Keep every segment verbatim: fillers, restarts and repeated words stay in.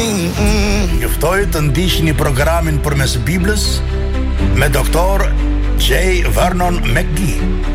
Juftoj të ndiqni programin përmes Biblës me doktor J. Vernon McGee.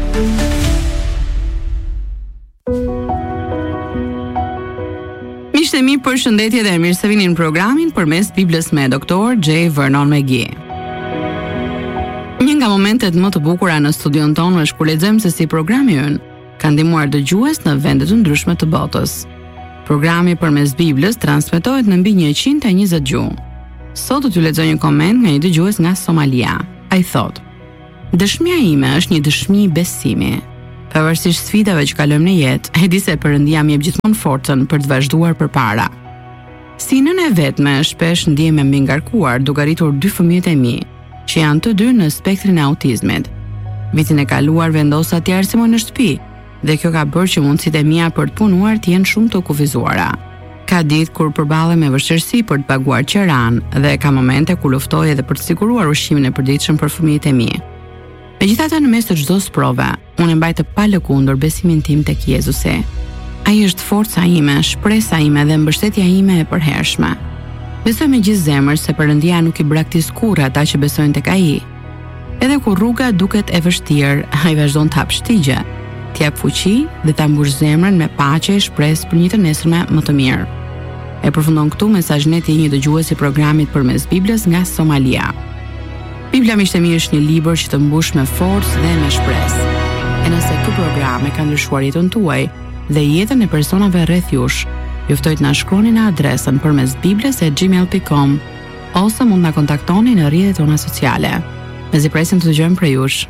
Miqtë e mi, përshëndetje dhe mirë se vini në programin përmes Biblës me doktor J. Vernon McGee. Një nga momentet më të bukura në studion tonë është kur lexojmë se si programi ynë ka ndihmuar dëgjues në vende të ndryshme të botës. Programi përmes Biblës transmetohet në mbi njëqind e njëzet gjuhë. Sot do t'ju lexoj një koment nga një dëgjues nga Somalia. Ai thotë: "Dëshmia ime është një dëshmi besimi. Pavarësisht sfidave që kalojmë në jetë, e di se Perëndia më jep gjithmonë forcën për të vazhduar përpara. Si nënë e vetme, shpesh ndihem e mbi ngarkuar duke arritur dy fëmijët e mi, që janë të dy në spektrin e autizmit. Vitin e kaluar vendosa të arsimoj në shtëpi, dhe kjo ka bërë që mundësitë e mia për të punuar të jenë shumë të kufizuara. Ka ditë kur përballem me vështirësi për të paguar qiran dhe ka momente ku luftoj edhe për të siguruar ushqimin e përditshëm për fëmijët e mi. Megjithatë, në mes të çdo sprove, unë e mbaj të palëkundur besimin tim tek Jezusi. Ai është forca ime, shpresa ime dhe mbështetja ime e përhershme. Besoj me gjithë zemër se Perëndia nuk i braktis kurrë ata që besojnë tek ai. Edhe kur rruga duket e vështirë, ai vazhdon të hap shtigje, të jap fuqi dhe ta mbush zemrën me paqe e shpresë për një të nesërme më të mirë." E përfundon këtu mesazhin e tij një dëgjues i programit përmes Biblës nga Somalia. Bibla, miqtë e mi, është një libër që të mbush me forcë dhe me shpresë. E nëse ky program e ka ndryshuar jetën tuaj dhe jetën e personave rreth jush, ju ftoj të na shkruani në adresën përmes bibles e gmail dot com ose mund na kontaktoni në rrjetet tona sociale. Mezi presim të dëgjojmë prej jush.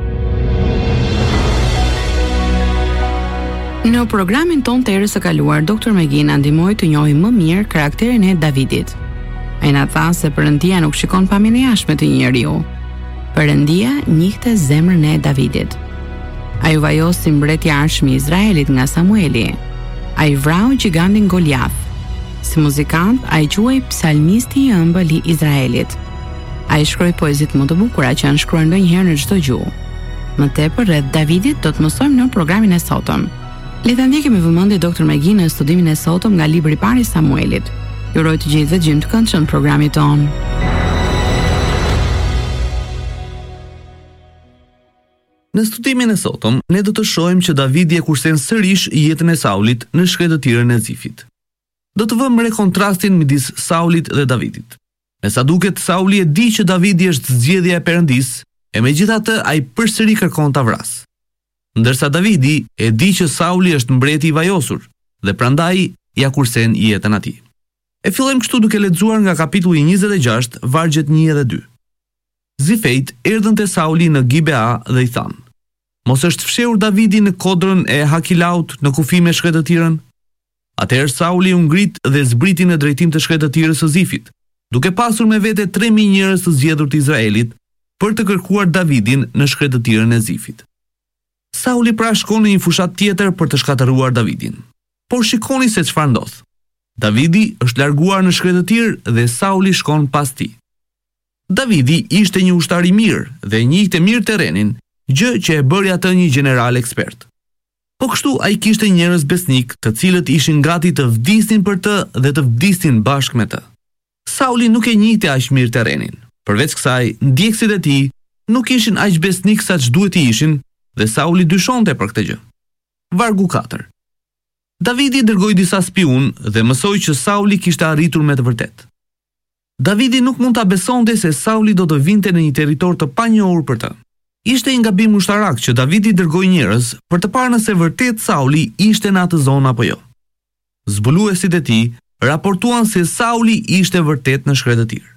Në programin ton të erës së kaluar, doktor McGee na ndihmoi të njohim më mirë karakterin e Davidit. Ai na tha se Perëndia nuk shikon pamjen e jashtme të një njeriu. Perëndia njihte zemrën e Davidit. Ai u vajos si mbreti i arshëm i Izraelit nga Samueli. Ai vrau gigantin Goliath. Si muzikant, ai quhej psalmisti i ëmbël i Izraelit. Ai shkroi poezitë më të bukura që janë shkruar ndonjëherë në çdo gjuhë. Më tepër rreth Davidit do të mësojmë në programin e sotëm. Le ta ndjekim me vëmendje doktor McGee në studimin e sotëm nga libri i parë i Samuelit. Ju uroj të gjithëve dëgjim të këndshëm në programin ton. Në studimin e sotëm, ne do të shohim që Davidi e kursen sërish jetën e Saulit në shkretëtirën e Zifit. Do të vëmë re kontrastin midis Saulit dhe Davidit. Me sa duket, Sauli e di që Davidi është zgjedhja e Perëndisë, e megjithatë ai përsëri kërkon ta vrasë. Ndërsa Davidi e di që Sauli është mbreti i vajosur dhe prandaj ja kursen jetën atij. E fillojmë kështu duke lexuar nga kapitulli njëzet e gjashtë, vargjet një dhe dy. Zifejt erdhën te Sauli në Gibea dhe i thanë: "Mos është fshehur Davidi në kodrën e Hakilaut në kufi me shkretëtirën?" Atëherë Sauli u ngrit dhe zbriti në drejtim të shkretëtirës së Zifit, duke pasur me vete tre mijë njerëz të zgjedhur të Izraelit për të kërkuar Davidin në shkretëtirën e Zifit. Sauli pra shkon në një fushat tjetër për të shkatëruar Davidin. Por shikoni se çfarë ndodh. Davidi është larguar në shkretëtirë dhe Sauli shkon pas tij. Davidi ishte një ushtar i mirë dhe njihte mirë terrenin, gjë që e bëri atë një general ekspert. Po kështu ai kishte njerëz besnik, të cilët ishin gati të vdisnin për të dhe të vdisnin bashkë me të. Sauli nuk e njihte aq mirë terrenin. Përveç kësaj, ndjekësit e tij nuk ishin aq besnik sa që duhet të ishin, dhe Sauli dyshonte për këtë gjë. Vargu katër. Davidi dërgoi disa spiun dhe mësoi që Sauli kishte arritur me të vërtetë. Davidi nuk mund ta besonte se Sauli do të vinte në një territor të panjohur për të. Ishte një gabim ushtarak që Davidi dërgoi njerëz për të parë nëse vërtet Sauli ishte në atë zonë apo jo. Zbuluesit e tij raportuan se Sauli ishte vërtet në shkretëtirë.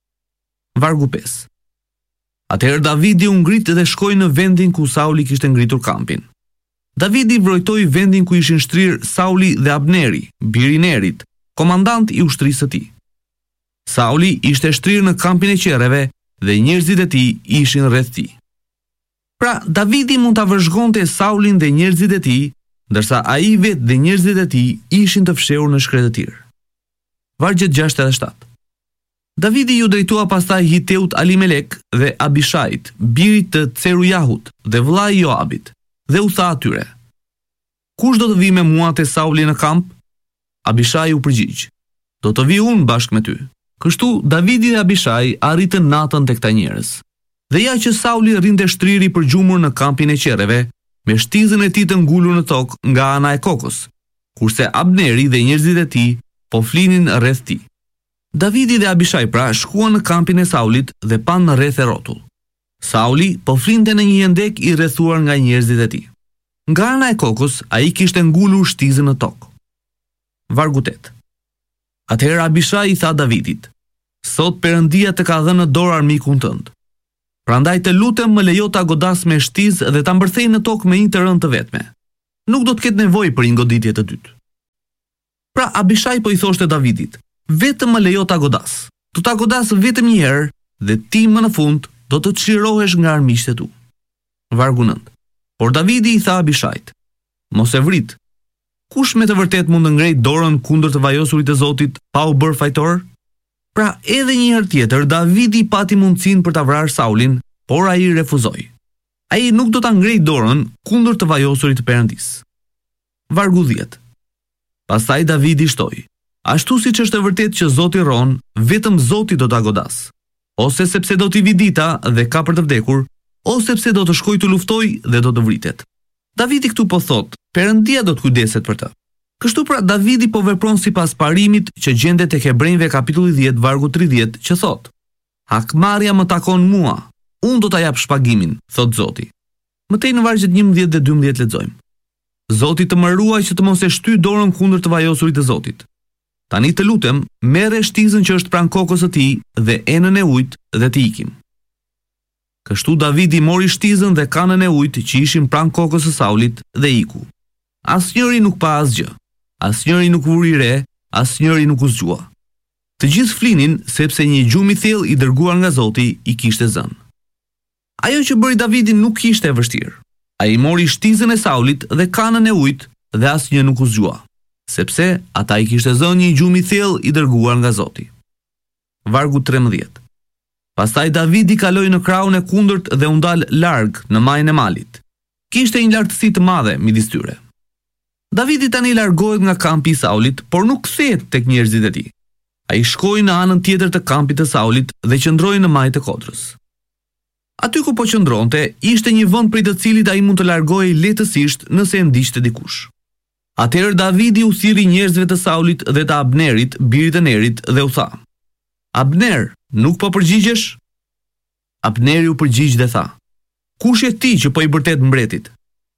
Vargu pesë. Atëherë Davidi u ngrit dhe shkoi në vendin ku Sauli kishte ngritur kampin. Davidi vrojtoi vendin ku ishin shtrirë Sauli dhe Abneri, biri i Nerit, komandant i ushtrisë së tij. Sauli ishte shtrirë në kampin e qerreve dhe njerëzit e tij ishin rreth tij. Pra, Davidi mund ta vëzhgonte Saulin dhe njerëzit e tij, ndërsa ai vetë dhe njerëzit e tij ishin të fshehur në shkretëtirë. Vargjet gjashtë dhe shtatë. Davidi ju drejtua pastaj Hiteut Alimelek dhe Abishait, birit të Cerujahut dhe vllai i Joabit, dhe u tha atyre: "Kush do të vijë me mua te Sauli në kamp?" Abishai u përgjigj: do të vi unë bashkë me ty. Kështu Davidi dhe Abishai arritën natën tek këta njerëz. Dhe ja që Sauli rrinte shtriri për gjumur në kampin e qereve, me shtizën e tij të ngulur në tokë nga ana e kokës, kurse Abneri dhe njerëzit e tij po flinin rreth tij. Davidi dhe Abishai pra shkuan në kampin e Saulit dhe pan në rreth e rrotull. Sauli po flinte në një hendek i rrethuar nga njerëzit e tij. Nga ana e kokës ai kishte ngulur shtizën në tokë. Vargu tetë. Atëherë Abishai i tha Davidit: "Sot Perëndia të ka dhënë në dorë armikun tënd. Prandaj të lutem më lejo ta godas me shtizë dhe ta mbërthej në tokë me një të rënë të vetme. Nuk do të ketë nevojë për një goditje të dytë." Pra Abishai po i thoshte Davidit: "Vetëm më lejo ta godas. Do ta godas vetëm një herë dhe ti më në fund do të çlirohesh nga armiqtë tu." Vargu nëntë. Por Davidi i tha Abishait: "Mos e vrit. Kush me të vërtet mund të ngrejë dorën kundër të vajosurit të Zotit pa u bërë fajtor?" Pra edhe një herë tjetër Davidi pati mundësinë për ta vrarë Saulin, por ai refuzoi. Ai nuk do ta ngrejë dorën kundër të vajosurit të Perëndisë. Vargu dhjetë. Pastaj Davidi shtoi: "Ashtu siç është e vërtet që Zoti rron, vetëm Zoti do ta godas. Ose sepse do t'i vi dita dhe ka për të vdekur, ose sepse do të shkojë të luftoj dhe do të vritet." Davidi këtu po thot, Perëndia do të kujdeset për të. Kështu pra Davidi po vepron sipas parimit që gjendet tek Hebrejve kapitulli dhjetë vargu tridhjetë që thot: "Hakmarrja më takon mua, unë do ta jap shpagimin, thot Zoti." Mëtej në vargjet njëmbëdhjetë dhe dymbëdhjetë lexojmë: "Zoti të më ruaj që të mos e shtyj dorën kundër të vajosurit të Zotit. Tani të lutem, merre shtizën që është pranë kokës së tij dhe enën e ujit dhe të ikim." Kështu Davidi mori shtizën dhe kanën e ujit që ishin pranë kokës së Saulit dhe iku. Asnjëri nuk pa asgjë, asnjëri nuk vuri re, asnjëri nuk u zgjua. Të gjithë flinin sepse një gjumë i thellë i dërguar nga Zoti i kishte zënë. Ajo që bëri Davidi nuk ishte e vështirë. Ai mori shtizën e Saulit dhe kanën e ujit dhe asnjë nuk u zgjua, sepse ata i kishte zënë një gjumë i thellë i dërguar nga Zoti. Vargu trembëdhjetë. Pastaj Davidi kaloi në krahun e kundërt dhe u ndal larg në majën e malit. Kishte një lartësi të madhe midis tyre. Davidi tani largohet nga kampi i Saulit, por nuk kthehet tek njerëzit e tij. Ai shkoi në anën tjetër të kampit të Saulit dhe qëndroi në majtë e kodrës. Aty ku po qëndronte, ishte një vend prej të cilit ai mund të largohej lehtësisht nëse e ndiqte dikush. Atëherë Davidi u thirri njerëzve të Saulit dhe të Abnerit, birit të Nerit, dhe u tha: "Abner, nuk po përgjigjesh?" Abneri u përgjigj dhe tha: "Kush je ti që po i bërtet mbretit?"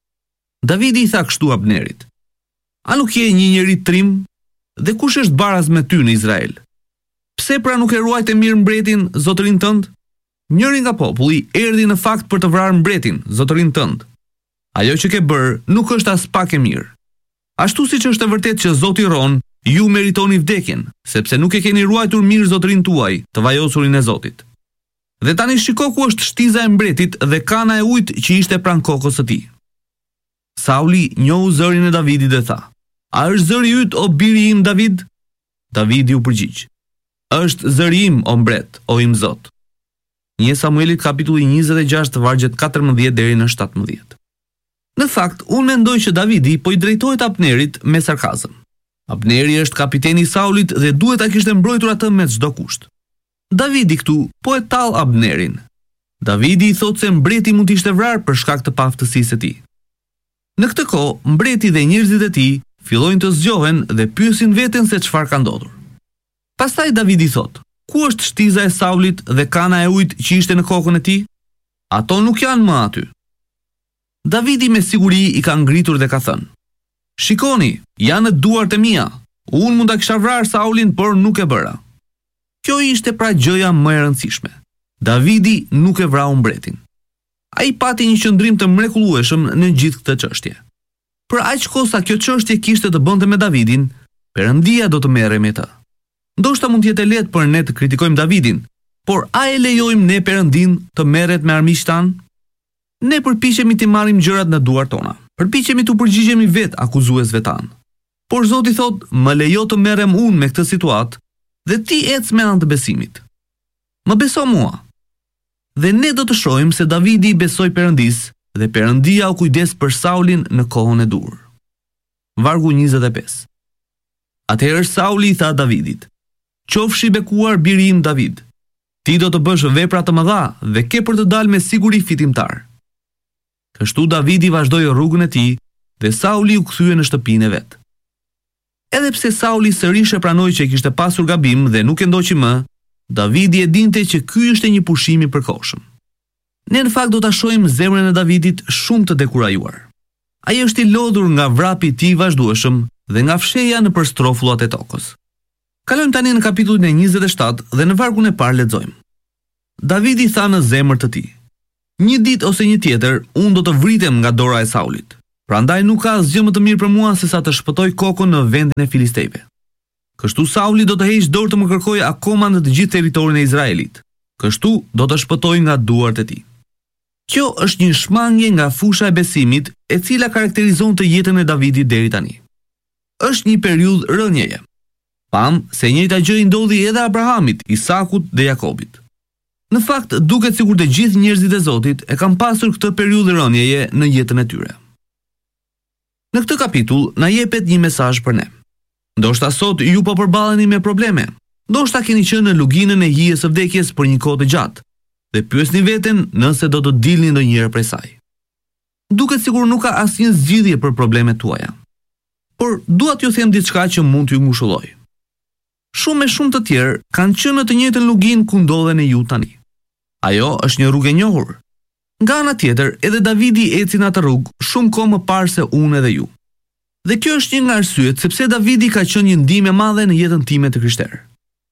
Davidi i tha kështu Abnerit: "A nuk je një njeri trim? Dhe kush është baraz me ty në Izrael? Pse pra nuk e ruajte mirë mbretin, zotërin tënd? Njëri nga populli erdhi në fakt për të vrarë mbretin, zotërin tënd. Ajo që ke bërë nuk është as pak e mirë. Ashtu siç është e vërtet që Zoti rron, ju meritoni vdekjen, sepse nuk e keni ruajtur mirë zotërin tuaj, të vajosurin e Zotit. Dhe tani shiko ku është shtiza e mbretit dhe kana e ujit që ishte pranë kokës së tij." Sauli njohu zërin e Davidit dhe tha: "A është zëri yt o biri im David?" Davidi u përgjigj: "Është zëri im o mbret, o im Zot." një Samuelit kapitulli njëzet e gjashtë vargjet katërmbëdhjetë deri në shtatëmbëdhjetë. Në fakt, unë mendoj që Davidi po i drejtohet Abnerit me sarkazëm. Abneri është kapiteni i Saulit dhe duhet ta kishte mbrojtur atë me çdo kusht. Davidi këtu po e tall Abnerin. Davidi i thot se mbreti mund të ishte vrarë për shkak të paaftësisë së tij. Në këtë kohë, mbreti dhe njerëzit e tij fillojnë të zgjohen dhe pyesin veten se çfarë ka ndodhur. Pastaj Davidi thot: "Ku është shtiza e Saulit dhe kana e ujit që ishte në kokën e tij? Ato nuk janë më aty." Davidi me siguri i ka ngritur dhe ka thënë: "Shikoni, janë në duart e mia. Unë mund ta kisha vrarë Saulin, por nuk e bëra." Kjo ishte pra gjëja më e rëndësishme. Davidi nuk e vrau mbretin. Ai pati një qëndrim të mrekullueshëm në gjithë këtë çështje. Për aq kohë sa kjo çështje kishte të bënte me Davidin, Perëndia do të merrej me të. Ndoshta mund të jetë lehtë për ne të kritikojmë Davidin, por a e lejojmë ne Perëndin të merret me armiqtë tan? Ne përpiqemi të marrim gjërat në duart tona. Përpiqemi të përgjigjemi vet akuzuesve tan. Por Zoti thot: "Më lejo të merrem unë me këtë situatë dhe ti ec me anë të besimit." Më beso mua. Dhe ne do të shohim se Davidi i besoi Perëndis dhe Perëndia u kujdes për Saulin në kohën e dur. Vargu njëzet e pesë. Atëherë Sauli i tha Davidit: "Qofshi bekuar biri im David. Ti do të bësh vepra të mëdha dhe ke për të dalë me siguri fitimtar." Kështu Davidi vazhdoi rrugën e tij dhe Sauli u kthye në shtëpinë e vet. Edhe pse Sauli sërish e pranoi që kishte pasur gabim dhe nuk e ndoqi më, Davidi e dinte që ky ishte një pushim i përkohshëm. Ne në fakt do ta shohim zemrën e Davidit shumë të dekurajuar. Ai është i lodhur nga vrapi i tij vazhdueshëm dhe nga fshehja në përstrofullat e tokës. Kalojmë tani në kapitullin e njëzet e shtatë dhe në vargun e parë lexojmë. Davidi tha në zemër të tij: "Një ditë ose një tjetër, unë do të vritem nga dora e Saulit. Prandaj nuk ka asgjë më të mirë për mua se sa të shpëtoj kokën në vendin e filistejve. Kështu Sauli do të heqë dorë të më kërkojë akoma në të gjithë territorin e Izraelit. Kështu do të shpëtoj nga duart e tij." Kjo është një shmangje nga fusha e besimit e cila karakterizon të jetën e Davidit deri tani. Është një periudhë rënjeje. Pam se e njëjta gjë i ndodhi edhe Abrahamit, Isakut dhe Jakobit. Në fakt, duket sikur të gjithë njerëzit e Zotit e kanë pasur këtë periudhë rënjeje në jetën e tyre. Në këtë kapitull na jepet një mesazh për ne. Ndoshta sot ju po përballeni me probleme. Ndoshta keni qenë në luginën e hijes së vdekjes për një kohë të gjatë dhe pyesni veten nëse do të dilni ndonjëherë prej saj. Duket sikur nuk ka asnjë zgjidhje për problemet tuaja. Por dua t'ju them diçka që mund t'ju ngushëlloj. Shumë e shumë të tjerë kanë qenë në të njëjtën luginë ku ndodhen ju tani. Ajo është një rrugë e njohur. Nga ana tjetër, edhe Davidi eci në atë rrugë shumë kohë më parë se unë edhe ju. Dhe kjo është një nga arsyet sepse Davidi ka qenë një ndihmë e madhe në jetën time të krishterë.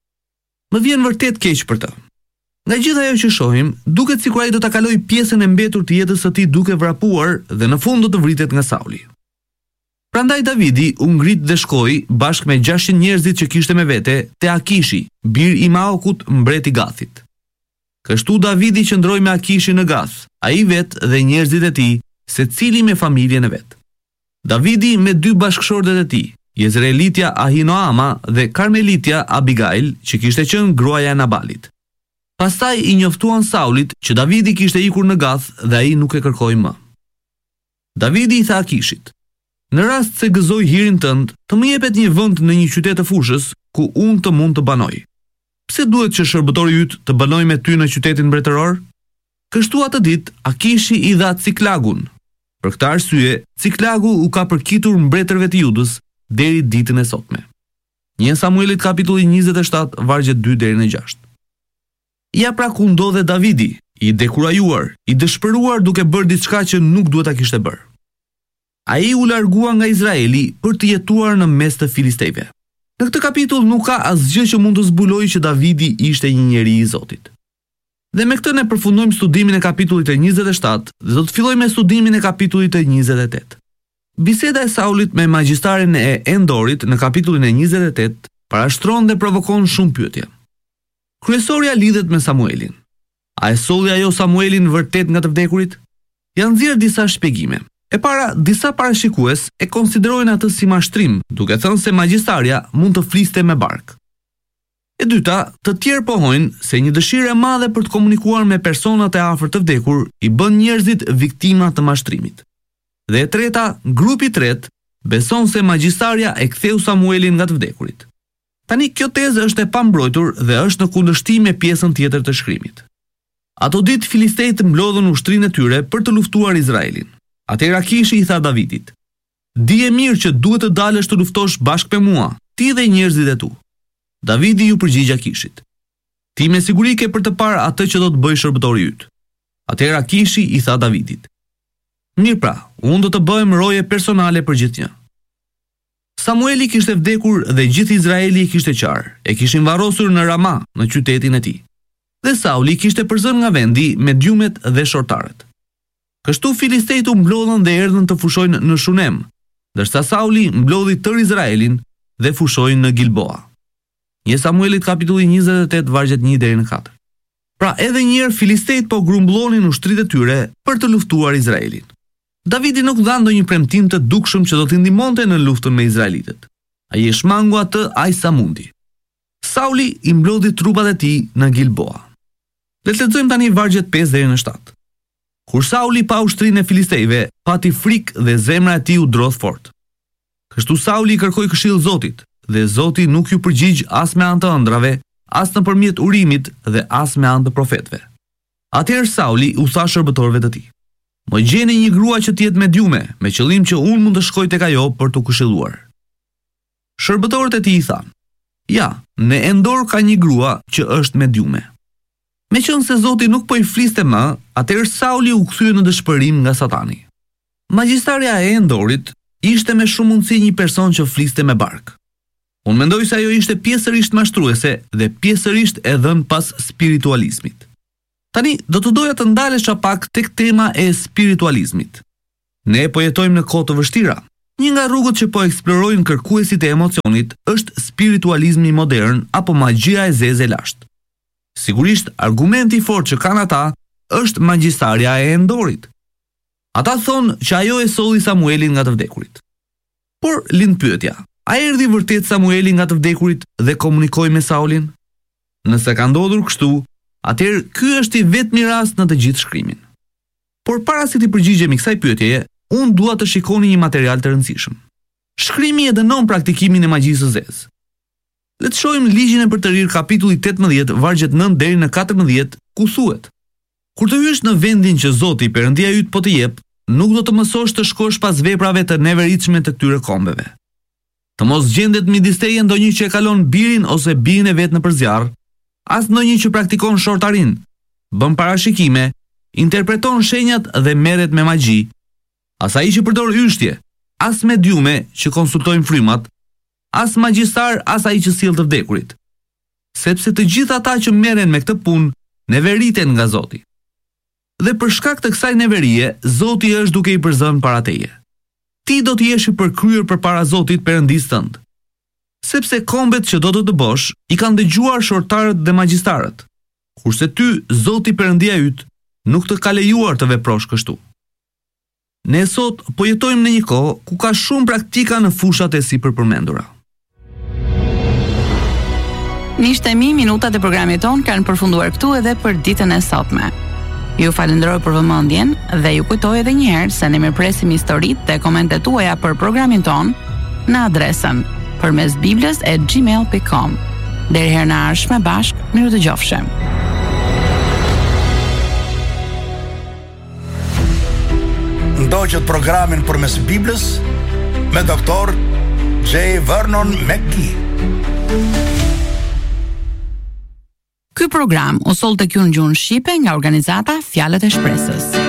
Më vjen vërtet keq për të. Nga gjithë ajo që shohim, duket sikur ai do ta kalojë pjesën e mbetur të jetës së tij duke vrapuar dhe në fund do të vritet nga Sauli. Prandaj Davidi u ngrit dhe shkoi bashkë me gjashtëqind njerëzit që kishte me vete te Akishi, bir i Maokut, mbret i Gathit. Kështu Davidi qëndroi me Akishin në Gath, ai vetë dhe njerëzit e tij, secili me familjen e vet. Davidi me dy bashkëshortet e tij, Jezreelitja Ahinoama dhe Karmelitja Abigail, që kishte qenë gruaja e Nabalit. Pastaj i njoftuan Saulit që Davidi kishte ikur në Gath dhe ai nuk e kërkoi më. Davidi i tha Akishit: "Në rast se gëzoj hirin tënd, të më jepet një vend në një qytet të fushës ku unë të mund të banoj. Pse duhet që shërbëtori yt të banoj me ty në qytetin mbretëror?" Kështu atë ditë Akishi i dha Ciklagun. Për këtë arsye, Ciklagu u ka përkitur mbretërve të Judës deri ditën e sotme. një Samuelit kapitulli njëzet e shtatë vargjet dy deri në gjashtë. Ja pra ku ndodhe Davidi, i dekurajuar, i dëshpëruar duke bërë diçka që nuk duhet ta kishte bërë. Ai u largua nga Izraeli për të jetuar në mes të filistejve. Në këtë kapitull nuk ka asgjë që mund të zbulojë që Davidi ishte një njeri i Zotit. Dhe me këtë ne përfundojmë studimin e kapitullit e njëzet e shtatë dhe do të fillojmë me studimin e kapitullit e njëzet e tetë. Biseda e Saulit me magjistaren e Endorit në kapitullin e njëzet e tetë parashtron dhe provokon shumë pyetje. Kryesorja lidhet me Samuelin. A e solli ajo Samuelin vërtet nga të vdekurit? Janë nxjerrë disa shpjegime. E para, disa parashikues e konsiderojnë atë si mashtrim, duke thënë se magjistarja mund të fliste me bark. E dyta, të tjerë pohojnë se një dëshirë e madhe për të komunikuar me personat e afërt të vdekur i bën njerëzit viktima të mashtrimit. Dhe e treta, grupi i tretë beson se magjistarja e ktheu Samuelin nga të vdekurit. Tani kjo tezë është e pambrojtur dhe është në kundërshtim me pjesën tjetër të shkrimit. Ato ditë filistejt mblodhën ushtrinë e tyre për të luftuar Izraelin. Atëherë Akishi i tha Davidit: "Dije mirë që duhet të dalësh të luftosh bashkë me mua, ti dhe njerëzit e tu." Davidi ju përgjigj Akishit: "Ti me siguri ke për të parë atë që do të bëj shërbëtori yt." Atëherë Akishi i tha Davidit: "Mirë pra, unë do të bëhem roje personale për gjithnjë." Samueli kishte vdekur dhe gjithë Izraeli e kishte qarë, e kishin varrosur në Rama, në qytetin e tij. Dhe Sauli kishte përzën nga vendi me djumet dhe shortarët. Kështu filistejt u mblodhën dhe erdhën të fushojnë në Shunem, ndërsa Sauli mblodhi tër Izraelin dhe fushoi në Gilboa. një Samuelit kapitulli njëzet e tetë vargjet një deri në katër. Pra edhe një herë filistejt po grumbullonin ushtritë e tyre për të luftuar Izraelin. Davidi nuk dha ndonjë premtim të dukshëm që do t'i ndihmonte në luftën me izraelitët. Ai e shmangu atë aq sa mundi. Sauli i mblodhi trupat e tij në Gilboa. Le të lexojmë tani vargjet pesë deri në shtatë. Kur Sauli pa ushtrinë e filistejve, pati frikë dhe zemra e tij u drodh fort. Kështu Sauli i kërkoi këshill Zotit dhe Zoti nuk ju përgjigj as me anë të ëndrave, as nëpërmjet urimit dhe as me anë të profetëve. Atëherë Sauli u tha shërbëtorëve të tij: "Më gjeni një grua që të jetë mediume, me qëllim që unë mund të shkoj tek ajo për të këshilluar." Shërbëtorët e tij i thanë: "Ja, në Endor ka një grua që është mediume." Meqense Zoti nuk po i fliste më, atëherë Sauli u kthye në dëshpërim nga Satani. Magjistarja e Endorit ishte me shumë mundësi një person që fliste me bark. Unë mendoj se ajo ishte pjesërisht mashtruese dhe pjesërisht e dhënë pas spiritualizmit. Tani do të doja të ndalesha pak tek tema e spiritualizmit. Ne po jetojmë në kohë të vështira. Një nga rrugët që po eksplorojnë kërkuesit e emocionit është spiritualizmi modern apo magjia e zezë e lashtë. Sigurisht, argumenti i fortë që kanë ata është magjistarja e Endorit. Ata thonë që ajo e solli Samuelin nga të vdekurit. Por lind pyetja: a erdhi vërtet Samueli nga të vdekurit dhe komunikoi me Saulin? Nëse ka ndodhur kështu, atëherë ky është i vetmi rast në të gjithë shkrimin. Por para se të përgjigjemi kësaj pyetjeje, unë dua të shikoni një material të rëndësishëm. Shkrimi e dënon praktikimin e magjisë së zezë. Le të shohim ligjin e përtërir kapitulli tetëmbëdhjetë vargjet nëntë deri në katërmbëdhjetë, ku thuhet: "Kur të hysh në vendin që Zoti Perëndia yt po të jep, nuk do të mësosh të shkosh pas veprave të neveritshme të këtyre kombeve. Të mos gjendet midis teje ndonjë që e kalon birin ose birin e vet në përzjarr, as ndonjë që praktikon shortarin, bën parashikime, interpreton shenjat dhe merret me magji, as ai që përdor yshtje, as mediume që konsultojnë frymat, as magjistar, as ai që sjell të vdekurit. Sepse të gjithë ata që merren me këtë punë neveriten nga Zoti. Dhe për shkak të kësaj neverie, Zoti është duke i përzënë para teje. Ti do të jesh i përkryer përpara Zotit Perëndisë tënd. Sepse kombet që do të të bësh i kanë dëgjuar shortarët dhe magjistarët, kurse ty, Zoti Perëndia yt, nuk të ka lejuar të veprosh kështu." Ne sot po jetojmë në një kohë ku ka shumë praktika në fushat e sipërpërmendura. Miqtë mi, minutat e programit ton kanë përfunduar këtu edhe për ditën e sotme. Ju falenderoj për vëmendjen dhe ju kujtoj edhe një herë se ne mirpresim historitë dhe komentet tuaja për programin ton në adresën përmesbibles e gmail dot com. Deri herë në ardhshme bashkë, miru të gjofshim. Ndoqët programin përmes Biblës me doktor J. Vernon McGee. Ky program u soll tek ju në gjuhën shqipe nga organizata Fjalët e Shpresës.